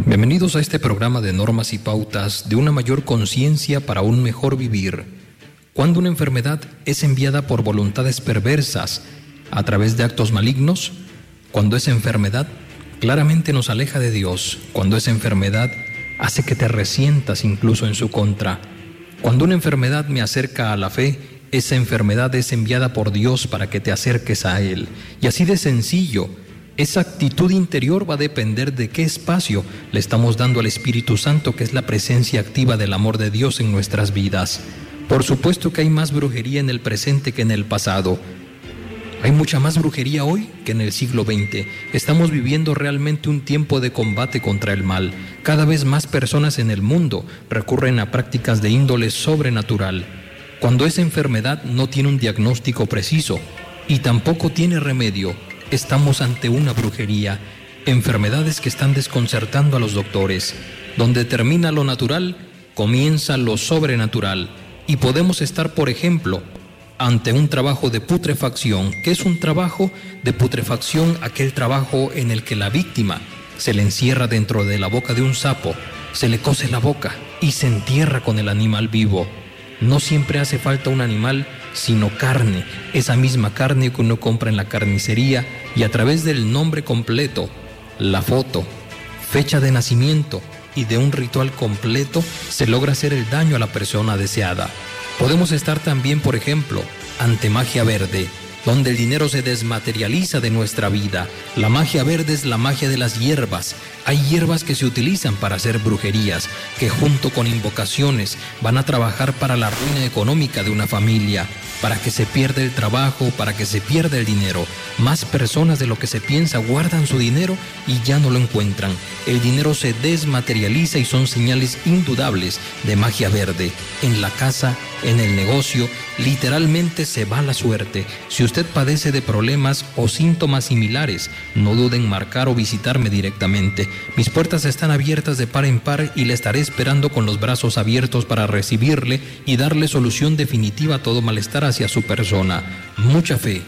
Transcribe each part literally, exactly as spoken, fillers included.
Bienvenidos a este programa de normas y pautas de una mayor conciencia para un mejor vivir. Cuando una enfermedad es enviada por voluntades perversas a través de actos malignos, cuando esa enfermedad claramente nos aleja de Dios, cuando esa enfermedad hace que te resientas incluso en su contra, cuando una enfermedad me acerca a la fe, esa enfermedad es enviada por Dios para que te acerques a Él. Y así de sencillo, esa actitud interior va a depender de qué espacio le estamos dando al Espíritu Santo, que es la presencia activa del amor de Dios en nuestras vidas. Por supuesto que hay más brujería en el presente que en el pasado. Hay mucha más brujería hoy que en el siglo veinte. Estamos viviendo realmente un tiempo de combate contra el mal. Cada vez más personas en el mundo recurren a prácticas de índole sobrenatural. Cuando esa enfermedad no tiene un diagnóstico preciso y tampoco tiene remedio, estamos ante una brujería, enfermedades que están desconcertando a los doctores. Donde termina lo natural, comienza lo sobrenatural. Y podemos estar, por ejemplo, ante un trabajo de putrefacción. ¿Qué es un trabajo de putrefacción? Aquel trabajo en el que la víctima se le encierra dentro de la boca de un sapo, se le cose la boca y se entierra con el animal vivo. No siempre hace falta un animal, sino carne, esa misma carne que uno compra en la carnicería, y a través del nombre completo, la foto, fecha de nacimiento y de un ritual completo se logra hacer el daño a la persona deseada. Podemos estar también, por ejemplo, ante magia verde, donde el dinero se desmaterializa de nuestra vida. La magia verde es la magia de las hierbas. Hay hierbas que se utilizan para hacer brujerías, que junto con invocaciones van a trabajar para la ruina económica de una familia, para que se pierda el trabajo, para que se pierda el dinero. Más personas de lo que se piensa guardan su dinero y ya no lo encuentran. El dinero se desmaterializa y son señales indudables de magia verde. En la casa, en el negocio, literalmente se va la suerte. Si usted padece de problemas o síntomas similares, no dude en marcar o visitarme directamente. Mis puertas están abiertas de par en par y le estaré esperando con los brazos abiertos para recibirle y darle solución definitiva a todo malestar hacia su persona. Mucha fe.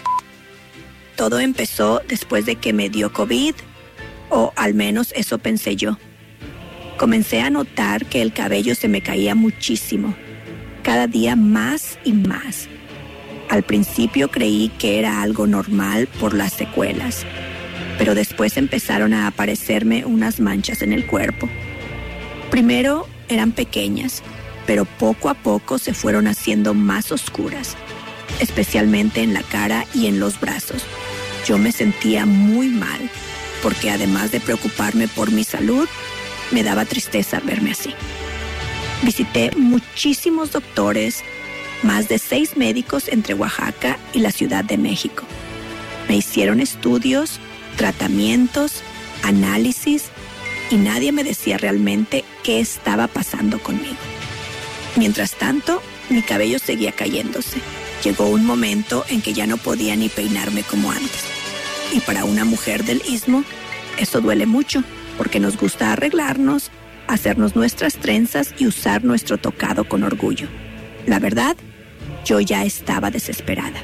Todo empezó después de que me dio COVID, o al menos eso pensé yo. Comencé a notar que el cabello se me caía muchísimo, cada día más y más. Al principio creí que era algo normal por las secuelas, pero después empezaron a aparecerme unas manchas en el cuerpo. Primero eran pequeñas, pero poco a poco se fueron haciendo más oscuras, especialmente en la cara y en los brazos. Yo me sentía muy mal, porque además de preocuparme por mi salud, me daba tristeza verme así. Visité muchísimos doctores, más de seis médicos entre Oaxaca y la Ciudad de México. Me hicieron estudios, tratamientos, análisis, y nadie me decía realmente qué estaba pasando conmigo. Mientras tanto, mi cabello seguía cayéndose. Llegó un momento en que ya no podía ni peinarme como antes. Y para una mujer del Istmo, eso duele mucho, porque nos gusta arreglarnos, hacernos nuestras trenzas y usar nuestro tocado con orgullo. La verdad, yo ya estaba desesperada.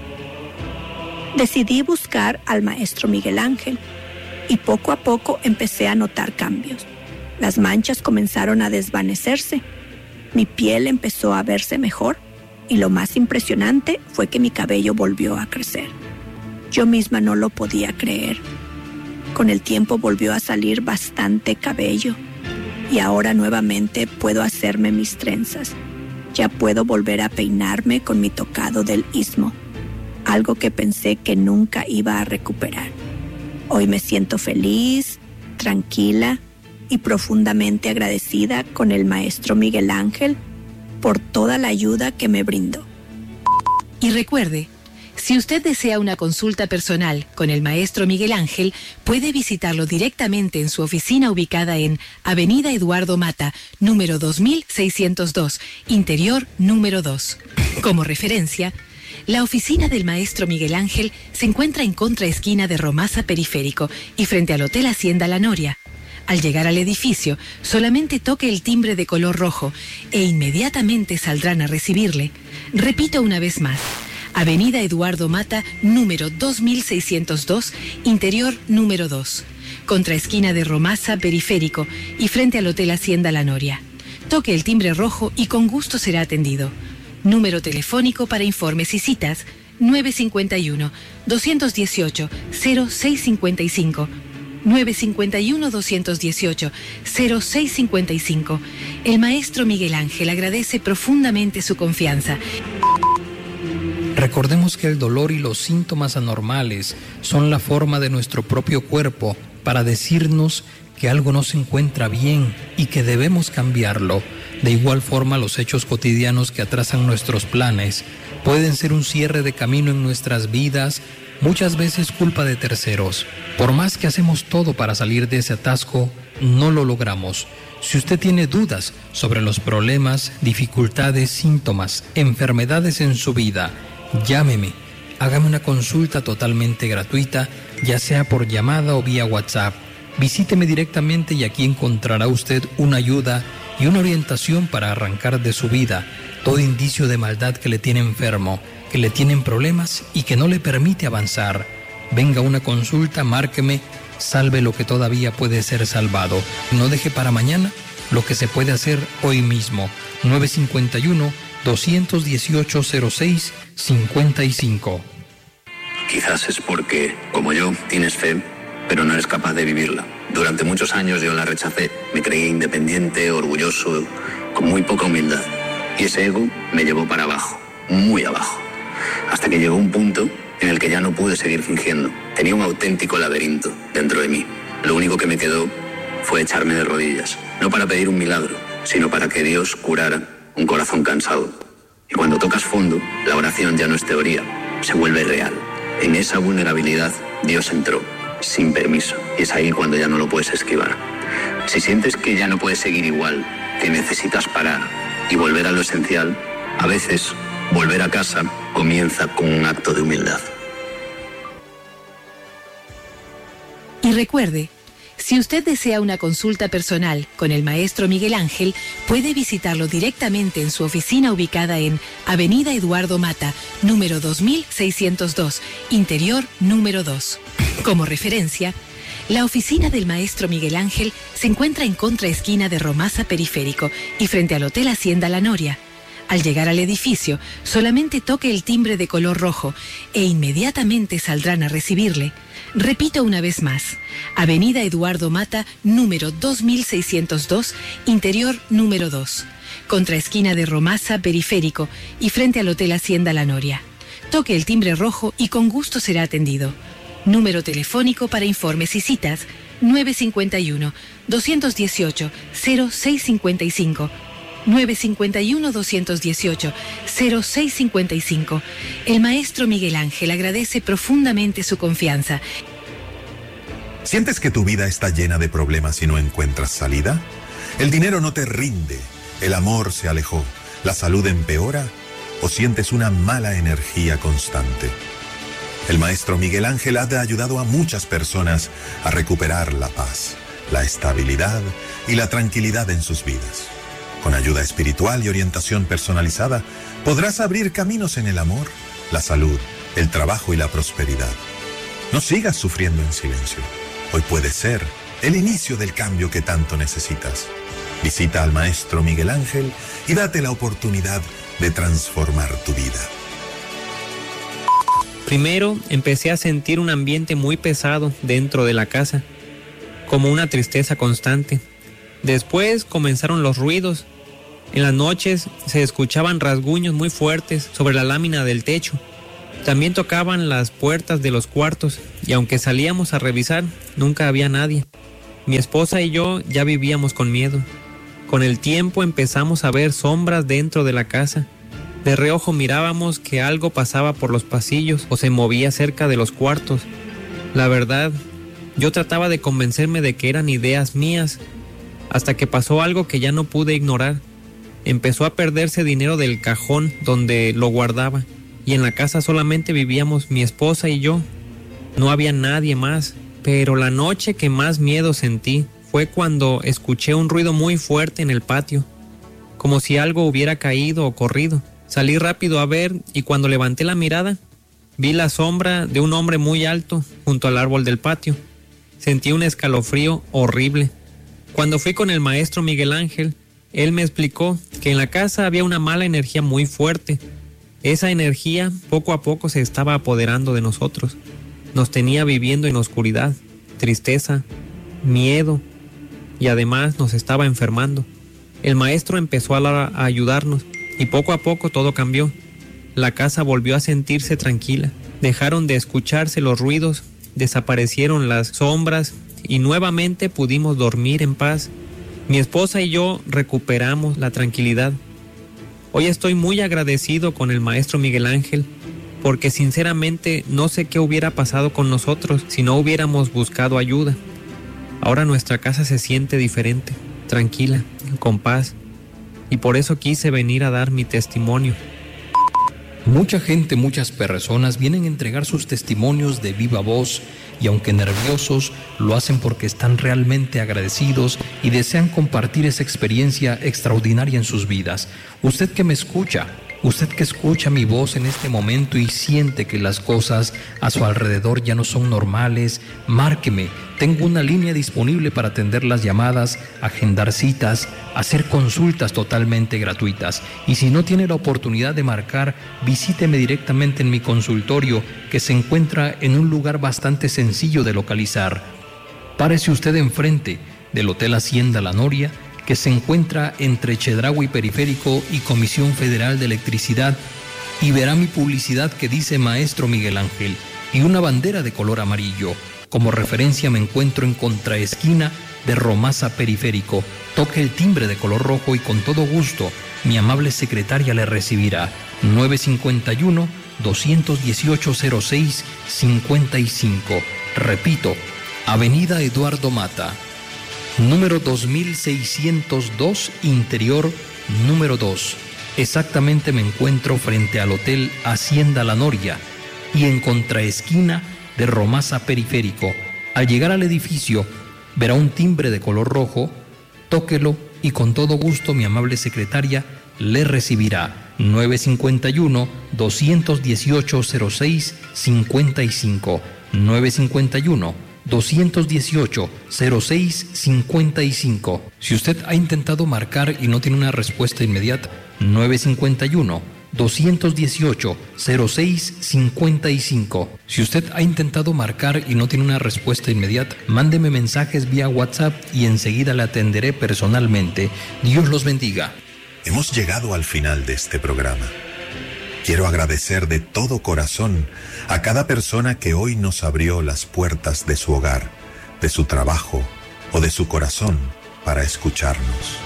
Decidí buscar al maestro Miguel Ángel y poco a poco empecé a notar cambios. Las manchas comenzaron a desvanecerse, mi piel empezó a verse mejor y lo más impresionante fue que mi cabello volvió a crecer. Yo misma no lo podía creer. Con el tiempo volvió a salir bastante cabello y ahora nuevamente puedo hacerme mis trenzas. Ya puedo volver a peinarme con mi tocado del Istmo, algo que pensé que nunca iba a recuperar. Hoy me siento feliz, tranquila y profundamente agradecida con el maestro Miguel Ángel por toda la ayuda que me brindó. Y recuerde, si usted desea una consulta personal con el maestro Miguel Ángel, puede visitarlo directamente en su oficina ubicada en Avenida Eduardo Mata, número dos mil seiscientos dos, interior número dos. Como referencia, la oficina del maestro Miguel Ángel se encuentra en contraesquina de Romasa Periférico y frente al Hotel Hacienda La Noria. Al llegar al edificio, solamente toque el timbre de color rojo e inmediatamente saldrán a recibirle. Repito una vez más. Avenida Eduardo Mata, número dos mil seiscientos dos, interior número dos. contra esquina de Romasa, Periférico y frente al Hotel Hacienda La Noria. Toque el timbre rojo y con gusto será atendido. Número telefónico para informes y citas nueve cinco uno, dos uno ocho, cero seis cinco cinco. nueve cinco uno, dos uno ocho, cero seis cinco cinco. El maestro Miguel Ángel agradece profundamente su confianza. Recordemos que el dolor y los síntomas anormales son la forma de nuestro propio cuerpo para decirnos que algo no se encuentra bien y que debemos cambiarlo. De igual forma, los hechos cotidianos que atrasan nuestros planes pueden ser un cierre de camino en nuestras vidas, muchas veces culpa de terceros. Por más que hacemos todo para salir de ese atasco, no lo logramos. Si usted tiene dudas sobre los problemas, dificultades, síntomas, enfermedades en su vida, llámeme. Hágame una consulta totalmente gratuita, ya sea por llamada o vía WhatsApp. Visíteme directamente y aquí encontrará usted una ayuda y una orientación para arrancar de su vida todo indicio de maldad que le tiene enfermo, que le tienen problemas y que no le permite avanzar. Venga a una consulta, márqueme, salve lo que todavía puede ser salvado. No deje para mañana lo que se puede hacer hoy mismo. nueve cinco uno, dos uno ocho, cero seis cinco cinco. Quizás es porque, como yo, tienes fe, pero no eres capaz de vivirla. Durante muchos años yo la rechacé. Me creí independiente, orgulloso, con muy poca humildad. Y ese ego me llevó para abajo, muy abajo. Hasta que llegó un punto en el que ya no pude seguir fingiendo. Tenía un auténtico laberinto dentro de mí. Lo único que me quedó fue echarme de rodillas. No para pedir un milagro, sino para que Dios curara un corazón cansado. Y cuando tocas fondo, la oración ya no es teoría, se vuelve real. En esa vulnerabilidad, Dios entró, sin permiso. Y es ahí cuando ya no lo puedes esquivar. Si sientes que ya no puedes seguir igual, que necesitas parar y volver a lo esencial, a veces, volver a casa comienza con un acto de humildad. Y recuerde, si usted desea una consulta personal con el maestro Miguel Ángel, puede visitarlo directamente en su oficina ubicada en Avenida Eduardo Mata, número dos mil seiscientos dos, interior número dos. Como referencia, la oficina del maestro Miguel Ángel se encuentra en contraesquina de Romasa, Periférico y frente al Hotel Hacienda La Noria. Al llegar al edificio, solamente toque el timbre de color rojo e inmediatamente saldrán a recibirle. Repito una vez más, Avenida Eduardo Mata, número dos mil seiscientos dos, interior número dos, contraesquina de Romasa, Periférico y frente al Hotel Hacienda La Noria. Toque el timbre rojo y con gusto será atendido. Número telefónico para informes y citas nueve cinco uno, dos uno ocho, cero seis cinco cinco. nueve cinco uno, dos uno ocho, cero seis cinco cinco. El maestro Miguel Ángel agradece profundamente su confianza. ¿Sientes que tu vida está llena de problemas y no encuentras salida? ¿El dinero no te rinde? ¿El amor se alejó? ¿La salud empeora? ¿O sientes una mala energía constante? El maestro Miguel Ángel ha ayudado a muchas personas a recuperar la paz, la estabilidad y la tranquilidad en sus vidas. Con ayuda espiritual y orientación personalizada, podrás abrir caminos en el amor, la salud, el trabajo y la prosperidad. No sigas sufriendo en silencio. Hoy puede ser el inicio del cambio que tanto necesitas. Visita al maestro Miguel Ángel y date la oportunidad de transformar tu vida. Primero empecé a sentir un ambiente muy pesado dentro de la casa, como una tristeza constante. Después comenzaron los ruidos. En las noches se escuchaban rasguños muy fuertes sobre la lámina del techo. También tocaban las puertas de los cuartos y aunque salíamos a revisar, nunca había nadie. Mi esposa y yo ya vivíamos con miedo. Con el tiempo empezamos a ver sombras dentro de la casa. De reojo mirábamos que algo pasaba por los pasillos o se movía cerca de los cuartos. La verdad, yo trataba de convencerme de que eran ideas mías, hasta que pasó algo que ya no pude ignorar. Empezó a perderse dinero del cajón donde lo guardaba, y en la casa solamente vivíamos mi esposa y yo. No había nadie más, pero la noche que más miedo sentí fue cuando escuché un ruido muy fuerte en el patio, como si algo hubiera caído o corrido. Salí rápido a ver y cuando levanté la mirada, vi la sombra de un hombre muy alto junto al árbol del patio. Sentí un escalofrío horrible. Cuando fui con el maestro Miguel Ángel, él me explicó que en la casa había una mala energía muy fuerte. Esa energía poco a poco se estaba apoderando de nosotros. Nos tenía viviendo en oscuridad, tristeza, miedo y además nos estaba enfermando. El maestro empezó a, a ayudarnos y poco a poco todo cambió. La casa volvió a sentirse tranquila. Dejaron de escucharse los ruidos, desaparecieron las sombras y nuevamente pudimos dormir en paz. Mi esposa y yo recuperamos la tranquilidad. Hoy estoy muy agradecido con el maestro Miguel Ángel porque sinceramente no sé qué hubiera pasado con nosotros si no hubiéramos buscado ayuda. Ahora nuestra casa se siente diferente, tranquila, con paz, y por eso quise venir a dar mi testimonio. Mucha gente, muchas personas vienen a entregar sus testimonios de viva voz y aunque nerviosos, lo hacen porque están realmente agradecidos y desean compartir esa experiencia extraordinaria en sus vidas. Usted que me escucha, usted que escucha mi voz en este momento y siente que las cosas a su alrededor ya no son normales, márqueme. Tengo una línea disponible para atender las llamadas, agendar citas, hacer consultas totalmente gratuitas. Y si no tiene la oportunidad de marcar, visíteme directamente en mi consultorio, que se encuentra en un lugar bastante sencillo de localizar. Párese usted enfrente del Hotel Hacienda La Noria, que se encuentra entre Chedraui Periférico y Comisión Federal de Electricidad, y verá mi publicidad que dice Maestro Miguel Ángel y una bandera de color amarillo. Como referencia me encuentro en contraesquina de Romasa Periférico. Toque el timbre de color rojo y con todo gusto mi amable secretaria le recibirá. nueve cinco uno, dos uno ocho, cero seis cinco cinco. Repito, Avenida Eduardo Mata, número dos mil seiscientos dos, interior número dos. Exactamente me encuentro frente al Hotel Hacienda La Noria y en contraesquina de Romasa Periférico. Al llegar al edificio, verá un timbre de color rojo, tóquelo y con todo gusto mi amable secretaria le recibirá. nueve cinco uno, dos uno ocho, cero seis cinco cinco. nueve cinco uno, dos uno ocho, cero seis cinco cinco. Si usted ha intentado marcar y no tiene una respuesta inmediata, nueve cinco uno, dos uno ocho, cero seis cinco cinco. Si usted ha intentado marcar y no tiene una respuesta inmediata, mándeme mensajes vía WhatsApp y enseguida le atenderé personalmente. Dios los bendiga. Hemos llegado al final de este programa. Quiero agradecer de todo corazón a cada persona que hoy nos abrió las puertas de su hogar, de su trabajo o de su corazón para escucharnos.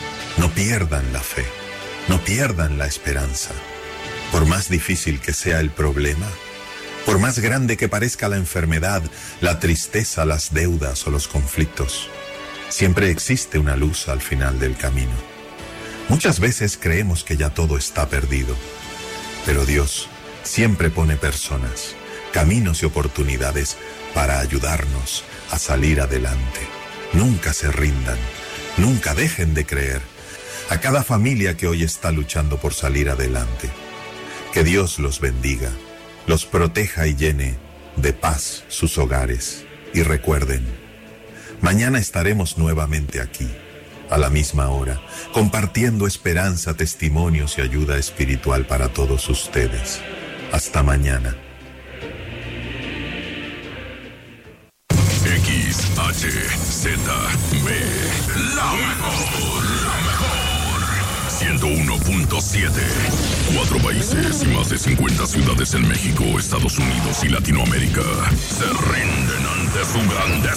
No pierdan la fe, no pierdan la esperanza. Por más difícil que sea el problema, por más grande que parezca la enfermedad, la tristeza, las deudas o los conflictos, siempre existe una luz al final del camino. Muchas veces creemos que ya todo está perdido, pero Dios siempre pone personas, caminos y oportunidades para ayudarnos a salir adelante. Nunca se rindan, nunca dejen de creer. A cada familia que hoy está luchando por salir adelante, que Dios los bendiga, los proteja y llene de paz sus hogares. Y recuerden, mañana estaremos nuevamente aquí, a la misma hora, compartiendo esperanza, testimonios y ayuda espiritual para todos ustedes. Hasta mañana. X H Z B, la mejor, la mejor. ciento uno punto siete. Cuatro países y más de cincuenta ciudades en México, Estados Unidos y Latinoamérica se rinden ante su grandeza.